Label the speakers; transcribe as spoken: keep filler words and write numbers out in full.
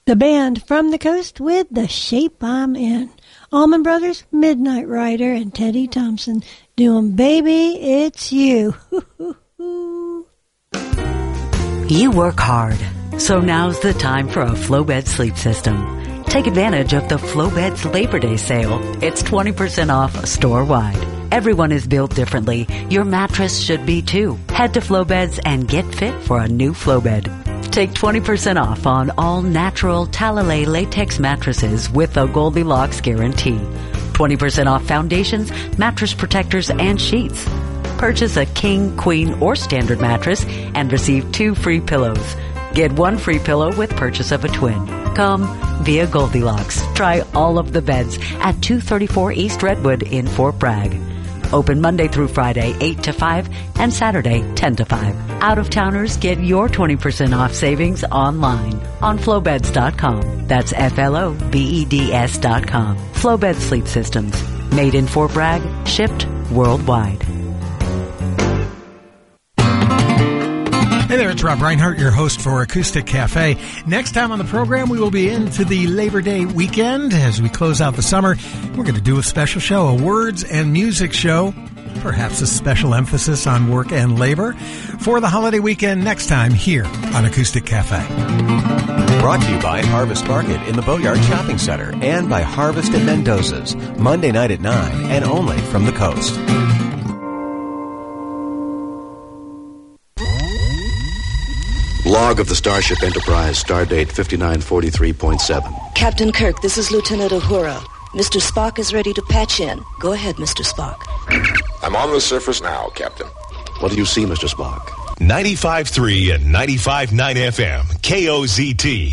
Speaker 1: The band from the coast with The Shape I'm In. Allman Brothers, Midnight Rider, and Teddy Thompson doing Baby, It's You.
Speaker 2: You work hard, so now's the time for a Flowbed sleep system. Take advantage of the Flowbed's Labor Day sale. It's twenty percent off store-wide. Everyone is built differently. Your mattress should be too. Head to Flowbeds and get fit for a new Flowbed. Take twenty percent off on all natural Talalay latex mattresses with a Goldilocks guarantee. twenty percent off foundations, mattress protectors, and sheets. Purchase a king, queen, or standard mattress and receive two free pillows. Get one free pillow with purchase of a twin. Come via Goldilocks. Try all of the beds at two thirty-four East Redwood in Fort Bragg. Open Monday through Friday, eight to five, and Saturday, ten to five. Out-of-towners get your twenty percent off savings online on flowbeds dot com. That's F L O B E D S dot com. Flowbed Sleep Systems. Made in Fort Bragg. Shipped worldwide.
Speaker 3: Hey there, it's Rob Reinhardt, your host for Acoustic Cafe. Next time on the program, we will be into the Labor Day weekend as we close out the summer. We're going to do a special show, a words and music show, perhaps a special emphasis on work and labor for the holiday weekend next time here on Acoustic Cafe.
Speaker 4: Brought to you by Harvest Market in the Boatyard Shopping Center and by Harvest at Mendoza's, Monday night at nine and only from the coast.
Speaker 5: Log of the Starship Enterprise, stardate fifty-nine forty-three point seven.
Speaker 6: Captain Kirk, this is Lieutenant Uhura. Mister Spock is ready to patch in. Go ahead, Mister Spock.
Speaker 7: I'm on the surface now, Captain.
Speaker 5: What do you see, Mister Spock?
Speaker 8: ninety-five point three and ninety-five point nine F M, K O Z T.